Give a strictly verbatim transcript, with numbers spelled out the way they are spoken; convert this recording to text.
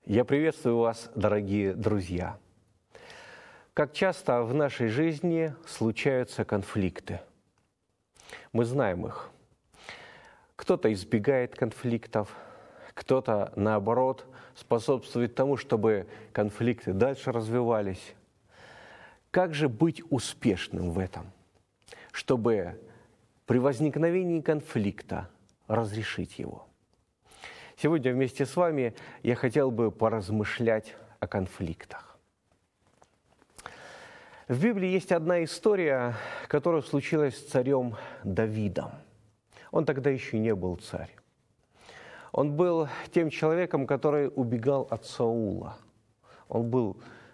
Я приветствую вас, дорогие друзья. Как часто в нашей жизни случаются конфликты. Мы знаем их. Кто-то избегает конфликтов, кто-то, наоборот, способствует тому, чтобы конфликты дальше развивались. Как же быть успешным в этом, чтобы при возникновении конфликта разрешить его? Сегодня вместе с вами я хотел бы поразмышлять о конфликтах. В Библии есть одна история, которая случилась с царем Давидом. Он тогда еще не был царь. Он был тем человеком, который убегал от Саула. Он был